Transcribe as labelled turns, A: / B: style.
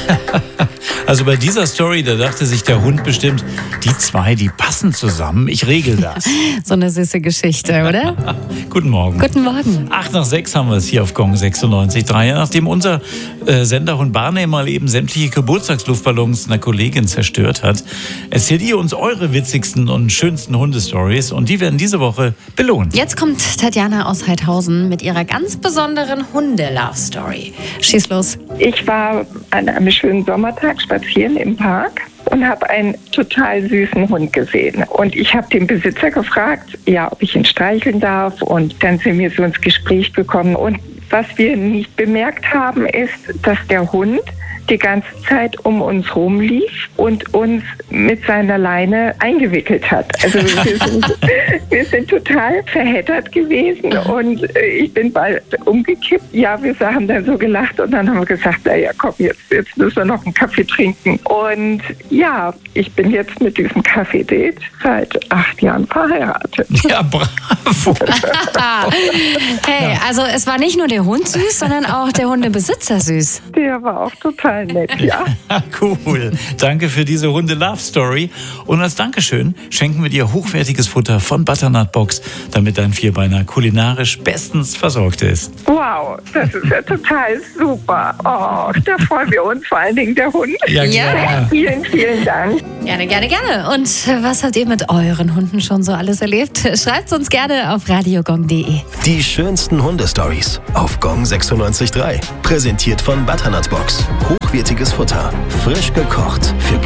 A: Also bei dieser Story, da dachte sich der Hund bestimmt, die zwei, die passen zusammen, ich regel das.
B: So eine süße Geschichte, oder?
A: Guten Morgen.
B: Guten Morgen.
A: 8:06 haben wir es hier auf Gong 96.3. Nachdem unser Senderhund Barney mal eben sämtliche Geburtstagsluftballons einer Kollegin zerstört hat, erzählt ihr uns eure witzigsten und schönsten Hundestories und die werden diese Woche belohnt.
B: Jetzt kommt Tatjana aus Heidhausen mit ihrer ganz besonderen Hunde-Love-Story. Schieß los.
C: Ich war an einem schönen Sommertag spazieren im Park und habe einen total süßen Hund gesehen. Und ich habe den Besitzer gefragt, ja, ob ich ihn streicheln darf. Und dann sind wir so ins Gespräch gekommen. Und was wir nicht bemerkt haben, ist, dass der Hund die ganze Zeit um uns rumlief und uns mit seiner Leine eingewickelt hat. Also wir sind total verheddert gewesen und ich bin bald umgekippt. Ja, wir haben dann so gelacht und dann haben wir gesagt, naja, komm, jetzt müssen wir noch einen Kaffee trinken. Und ja, ich bin jetzt mit diesem Kaffee-Date seit 8 Jahren verheiratet.
A: Ja, bravo.
B: Hey, also es war nicht nur der Hund süß, sondern auch der Hundebesitzer süß.
C: Der war auch total nett, ja.
A: Cool. Danke für diese Hunde-Love-Story. Und als Dankeschön schenken wir dir hochwertiges Futter von Butternut Box, damit dein Vierbeiner kulinarisch bestens versorgt ist.
C: Wow, das ist ja total super. Oh, da freuen wir uns, vor allen Dingen der Hund.
A: Ja, klar.
C: Vielen, vielen Dank.
B: Gerne, gerne, gerne. Und was habt ihr mit euren Hunden schon so alles erlebt? Schreibt uns gerne auf radiogong.de.
D: Die schönsten Hundestories auf Gong 96.3. Präsentiert von Butternut Box. Hochwertiges Futter. Frisch gekocht für